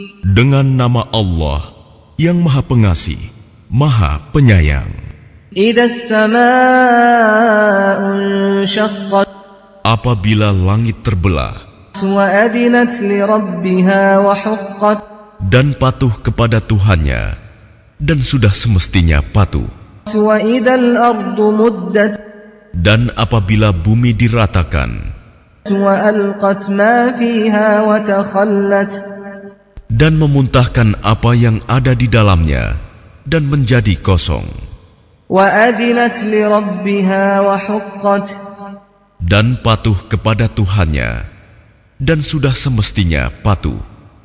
Dengan nama Allah yang Maha Pengasih, Maha Penyayang. إذا السماء انشقت Apabila langit terbelah وأذنت لربها وحقت dan patuh kepada Tuhannya, dan sudah semestinya patuh. وإذا الأرض مدت Dan apabila bumi diratakan وألقت ما فيها وتخلت dan memuntahkan apa yang ada di dalamnya dan menjadi kosong, وأذنت لربها وحقت dan patuh kepada Tuhannya, dan sudah semestinya patuh.